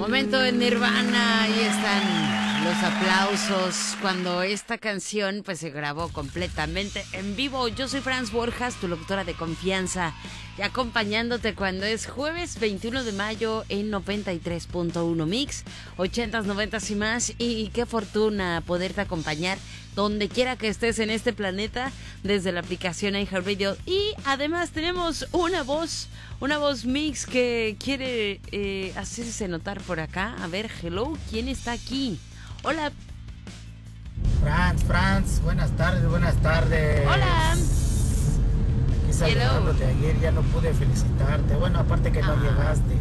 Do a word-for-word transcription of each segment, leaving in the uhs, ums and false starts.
Momento en Nirvana, ahí están los aplausos cuando esta canción pues se grabó completamente en vivo. Yo soy Franz Borjas, tu locutora de confianza, y acompañándote cuando es jueves veintiuno de mayo en noventa y tres punto uno Mix, ochentas, noventas y más. Y qué fortuna poderte acompañar donde quiera que estés en este planeta desde la aplicación iHeartRadio. Y además tenemos una voz, una voz mix que quiere eh, hacerse notar por acá. A ver, hello, ¿quién está aquí? Hola. Franz, Franz, buenas tardes, buenas tardes. Hola. Aquí saludándote. Ayer ya no pude felicitarte. Bueno, aparte que no ah. llegaste.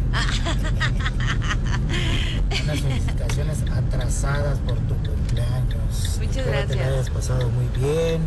Unas felicitaciones atrasadas por tu cumpleaños. Muchas Espero gracias. que te hayas pasado muy bien.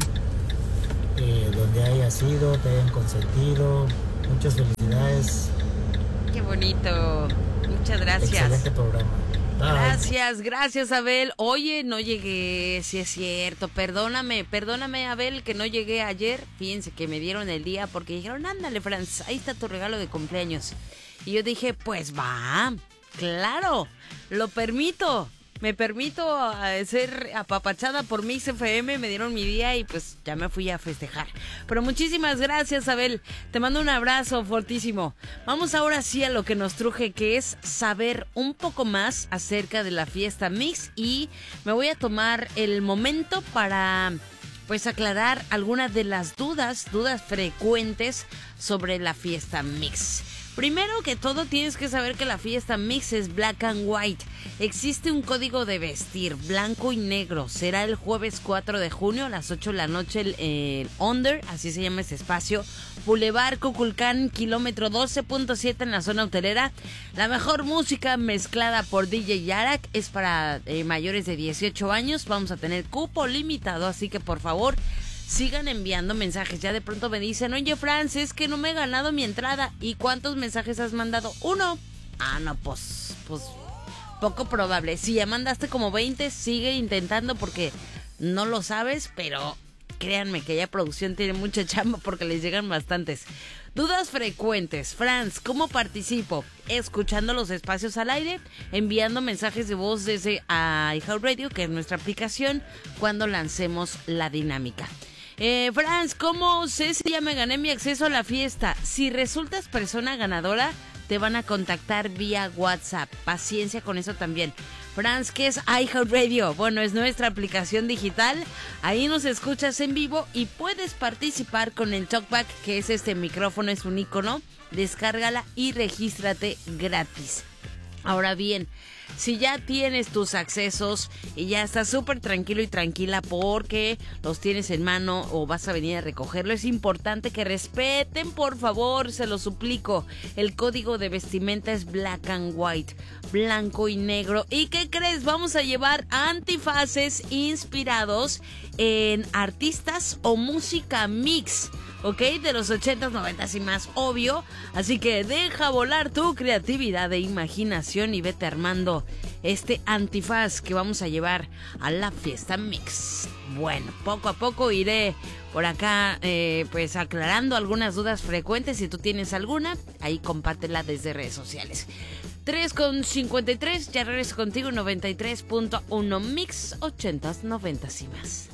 Eh, donde hayas ido, te hayan consentido. Muchas felicidades. Qué bonito. Muchas gracias. Excelente programa. Bye. Gracias, gracias, Abel. Oye, no llegué, sí es cierto. Perdóname, perdóname, Abel, que no llegué ayer. Fíjense que me dieron el día porque dijeron, ándale, Franz, ahí está tu regalo de cumpleaños. Y yo dije, pues va, claro, lo permito. Me permito ser apapachada por Mix F M, me dieron mi día y pues ya me fui a festejar. Pero muchísimas gracias, Abel. Te mando un abrazo fortísimo. Vamos ahora sí a lo que nos truje, que es saber un poco más acerca de la fiesta Mix. Y me voy a tomar el momento para pues aclarar algunas de las dudas, dudas frecuentes sobre la fiesta Mix. Primero que todo, tienes que saber que la fiesta Mix es black and white. Existe un código de vestir, blanco y negro. Será el jueves cuatro de junio a las ocho de la noche, el, el Under, así se llama ese espacio. Boulevard Cuculcán, kilómetro doce punto siete en la zona hotelera. La mejor música mezclada por D J Yarak es para eh, mayores de dieciocho años. Vamos a tener cupo limitado, así que por favor, sigan enviando mensajes. Ya de pronto me dicen, oye, Franz, es que no me he ganado mi entrada. ¿Y cuántos mensajes has mandado? Uno. Ah, no, pues, pues, poco probable. Si ya mandaste como veinte, sigue intentando porque no lo sabes, pero créanme que ya producción tiene mucha chamba porque les llegan bastantes. Dudas frecuentes. Franz, ¿cómo participo? Escuchando los espacios al aire, enviando mensajes de voz desde iHeartRadio, que es nuestra aplicación, cuando lancemos la dinámica. Eh, Franz, ¿cómo sé si ya me gané mi acceso a la fiesta? Si resultas persona ganadora, te van a contactar vía WhatsApp. Paciencia con eso también. Franz, ¿qué es iHeartRadio? Bueno, es nuestra aplicación digital. Ahí nos escuchas en vivo y puedes participar con el TalkBack, que es este micrófono, es un icono. Descárgala y regístrate gratis. Ahora bien, si ya tienes tus accesos y ya estás súper tranquilo y tranquila porque los tienes en mano o vas a venir a recogerlo, es importante que respeten, por favor, se lo suplico. El código de vestimenta es black and white, blanco y negro. ¿Y qué crees? Vamos a llevar antifaces inspirados en artistas o música mix, ¿ok? De los ochentas, noventas y más, obvio. Así que deja volar tu creatividad e imaginación y vete armando este antifaz que vamos a llevar a la fiesta Mix. Bueno, poco a poco iré por acá eh, pues aclarando algunas dudas frecuentes. Si tú tienes alguna, ahí compártela desde redes sociales. tres con cincuenta y tres, ya regreso contigo, noventa y tres punto uno Mix, ochentas, noventas y más.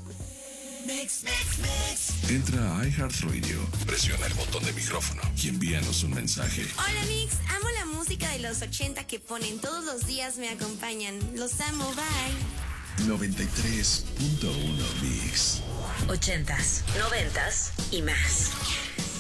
Mix, mix, mix. Entra a iHeartRadio, presiona el botón de micrófono y envíanos un mensaje. Hola Mix, amo la música de los ochenta que ponen todos los días, me acompañan. Los amo, bye. noventa y tres punto uno Mix. Ochentas, noventas y más.